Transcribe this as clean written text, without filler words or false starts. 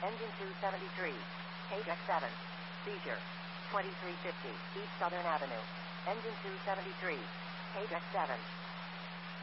Engine 273. Page X7. Seizure. 2350 East Southern Avenue. Engine 273. Page X7.